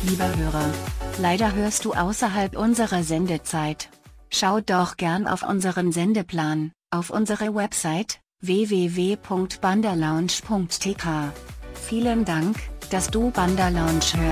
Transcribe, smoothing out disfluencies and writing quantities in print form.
lieber Hörer. Leider hörst du außerhalb unserer Sendezeit. Schau doch gern auf unseren Sendeplan, auf unsere Website, www.bandalounge.tk. Vielen Dank, dass du Banda Lounge hörst.